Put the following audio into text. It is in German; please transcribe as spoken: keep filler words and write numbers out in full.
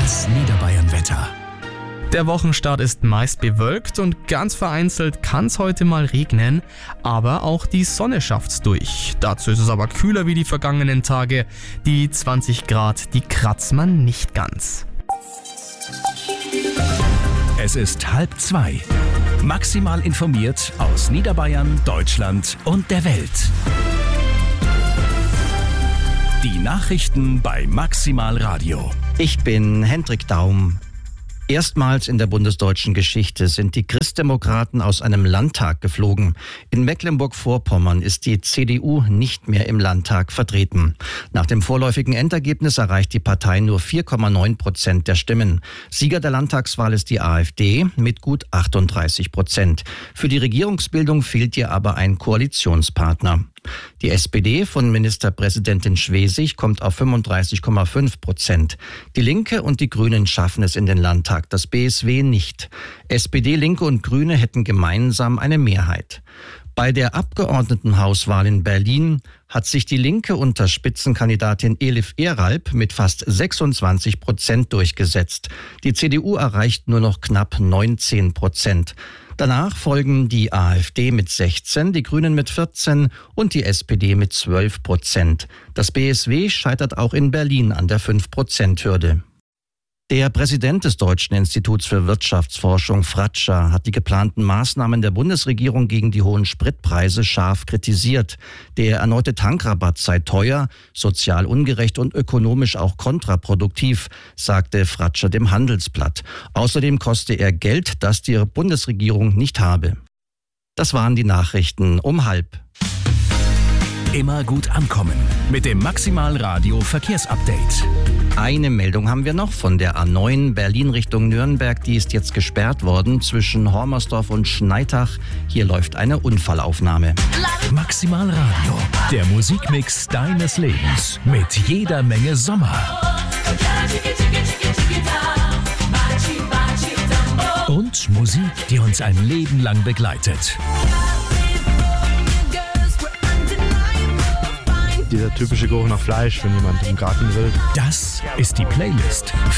Das Niederbayern-Wetter. Der Wochenstart ist meist bewölkt und ganz vereinzelt kann es heute mal regnen, aber auch die Sonne schafft's durch. Dazu ist es aber kühler wie die vergangenen Tage. Die zwanzig Grad, die kratzt man nicht ganz. Es ist halb zwei. Maximal informiert aus Niederbayern, Deutschland und der Welt. Die Nachrichten bei Maximal Radio. Ich bin Hendrik Daum. Erstmals in der bundesdeutschen Geschichte sind die Christdemokraten aus einem Landtag geflogen. In Mecklenburg-Vorpommern ist die C D U nicht mehr im Landtag vertreten. Nach dem vorläufigen Endergebnis erreicht die Partei nur vier Komma neun Prozent der Stimmen. Sieger der Landtagswahl ist die AfD mit gut achtunddreißig Prozent. Für die Regierungsbildung fehlt ihr aber ein Koalitionspartner. Die S P D von Ministerpräsidentin Schwesig kommt auf fünfunddreißig Komma fünf Prozent. Die Linke und die Grünen schaffen es in den Landtag, das B S W nicht. S P D, Linke und Grüne hätten gemeinsam eine Mehrheit. Bei der Abgeordnetenhauswahl in Berlin hat sich die Linke unter Spitzenkandidatin Elif Eralp mit fast sechsundzwanzig Prozent durchgesetzt. Die C D U erreicht nur noch knapp neunzehn Prozent. Danach folgen die AfD mit sechzehn, die Grünen mit vierzehn und die S P D mit zwölf Prozent. Das B S W scheitert auch in Berlin an der fünf Prozent Hürde. Der Präsident des Deutschen Instituts für Wirtschaftsforschung, Fratscher, hat die geplanten Maßnahmen der Bundesregierung gegen die hohen Spritpreise scharf kritisiert. Der erneute Tankrabatt sei teuer, sozial ungerecht und ökonomisch auch kontraproduktiv, sagte Fratscher dem Handelsblatt. Außerdem koste er Geld, das die Bundesregierung nicht habe. Das waren die Nachrichten um halb. Immer gut ankommen mit dem Maximal Radio Verkehrsupdate. Eine Meldung haben wir noch von der A neun Berlin Richtung Nürnberg. Die ist jetzt gesperrt worden zwischen Hormersdorf und Schneitach. Hier läuft eine Unfallaufnahme. Maximal Radio, der Musikmix deines Lebens mit jeder Menge Sommer. Und Musik, die uns ein Leben lang begleitet. Dieser typische Geruch nach Fleisch, wenn jemand im Garten grillt. Das ist die Playlist